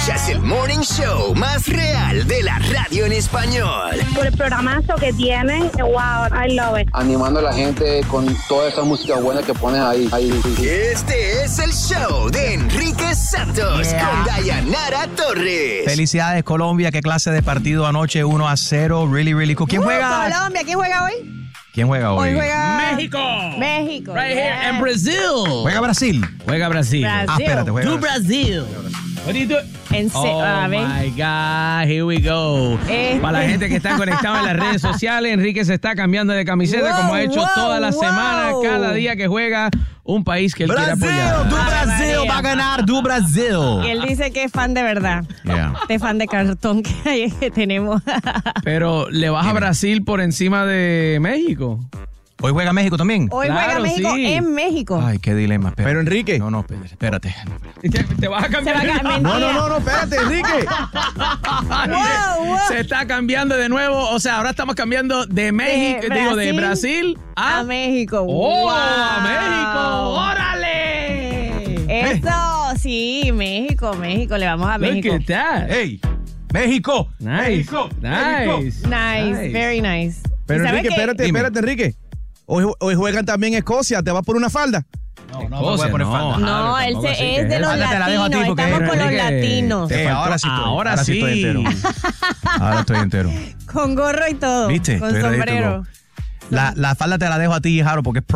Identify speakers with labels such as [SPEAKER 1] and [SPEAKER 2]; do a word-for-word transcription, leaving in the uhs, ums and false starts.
[SPEAKER 1] Escuchas el morning show más real de la radio en español.
[SPEAKER 2] Por el programazo que tienen, wow, I love it.
[SPEAKER 3] Animando a la gente con toda esa música buena que pones ahí. ahí.
[SPEAKER 1] Este es el show de Enrique Santos yeah. con Dayanara Torres.
[SPEAKER 4] Felicidades, Colombia. ¿Qué clase de partido anoche? uno a cero. Really, really cool. ¿Quién
[SPEAKER 5] uh,
[SPEAKER 4] juega?
[SPEAKER 5] Colombia. ¿Quién juega hoy?
[SPEAKER 4] ¿Quién juega hoy?
[SPEAKER 5] Hoy juega
[SPEAKER 6] México.
[SPEAKER 5] México.
[SPEAKER 6] Right here in Brazil.
[SPEAKER 4] ¿Juega Brasil?
[SPEAKER 6] Juega Brasil.
[SPEAKER 5] Brasil.
[SPEAKER 4] Ah, espérate, juega
[SPEAKER 6] Do Brasil. What do you do?
[SPEAKER 5] En se-
[SPEAKER 6] oh
[SPEAKER 5] a ver.
[SPEAKER 6] my God, here we go.
[SPEAKER 5] Eh.
[SPEAKER 6] Para la gente que está conectada en las redes sociales, Enrique se está cambiando de camiseta
[SPEAKER 5] Wow,
[SPEAKER 6] como ha hecho
[SPEAKER 5] wow,
[SPEAKER 6] toda la
[SPEAKER 5] wow.
[SPEAKER 6] semana, cada día que juega un país que él quiere apoyar.
[SPEAKER 4] Do Brasil va a ganar, do Brasil.
[SPEAKER 5] Y él dice que es fan de verdad.
[SPEAKER 4] Yeah.
[SPEAKER 5] Este fan de cartón que, hay, que tenemos.
[SPEAKER 6] Pero ¿le vas a Brasil por encima de México?
[SPEAKER 4] ¿Hoy juega México también?
[SPEAKER 5] Hoy
[SPEAKER 6] Claro,
[SPEAKER 5] juega México
[SPEAKER 6] sí.
[SPEAKER 5] en México.
[SPEAKER 4] Ay, qué dilema. Espérate.
[SPEAKER 7] Pero Enrique.
[SPEAKER 4] No, no, espérate.
[SPEAKER 6] ¿Te, te vas a cambiar?
[SPEAKER 5] Se va a cambiar.
[SPEAKER 7] No, no, no, no, espérate, Enrique.
[SPEAKER 5] Wow, wow.
[SPEAKER 6] Se está cambiando de nuevo. O sea, ahora estamos cambiando de México,
[SPEAKER 5] De
[SPEAKER 6] digo, de
[SPEAKER 5] Brasil
[SPEAKER 6] Brasil a,
[SPEAKER 5] A México.
[SPEAKER 6] ¡Oh,
[SPEAKER 5] Wow.
[SPEAKER 6] a México! ¡Órale!
[SPEAKER 5] Eso, sí, México, México. Le vamos a México.
[SPEAKER 6] Look at that.
[SPEAKER 4] ¡Ey! ¡México!
[SPEAKER 6] Nice.
[SPEAKER 4] ¡México!
[SPEAKER 6] Nice.
[SPEAKER 5] Nice, very nice.
[SPEAKER 7] Pero
[SPEAKER 5] ¿Y sabe
[SPEAKER 7] Enrique,
[SPEAKER 5] qué?
[SPEAKER 7] espérate,
[SPEAKER 4] Dime.
[SPEAKER 7] espérate, Enrique. Hoy, hoy juegan también Escocia. ¿Te vas por una falda?
[SPEAKER 4] No, no,
[SPEAKER 6] Cosa,
[SPEAKER 4] me voy a poner
[SPEAKER 6] no.
[SPEAKER 4] falda.
[SPEAKER 5] No,
[SPEAKER 6] Ah,
[SPEAKER 5] él
[SPEAKER 6] tampoco
[SPEAKER 5] se,
[SPEAKER 6] así
[SPEAKER 5] es
[SPEAKER 6] que
[SPEAKER 5] de
[SPEAKER 6] es.
[SPEAKER 5] los
[SPEAKER 4] Falta te la dejo a ti
[SPEAKER 5] latinos.
[SPEAKER 4] porque
[SPEAKER 5] Estamos con los
[SPEAKER 6] Enrique,
[SPEAKER 5] latinos.
[SPEAKER 6] te
[SPEAKER 4] Eh,
[SPEAKER 6] faltó-
[SPEAKER 4] ahora sí estoy,
[SPEAKER 6] ahora
[SPEAKER 4] ahora sí
[SPEAKER 6] sí.
[SPEAKER 4] estoy entero. Ahora estoy entero.
[SPEAKER 5] Con gorro y todo.
[SPEAKER 4] ¿Viste?
[SPEAKER 5] Con
[SPEAKER 4] Estoy ready to
[SPEAKER 5] sombrero.
[SPEAKER 4] go. La, la falda te la dejo a ti, Jaro, porque es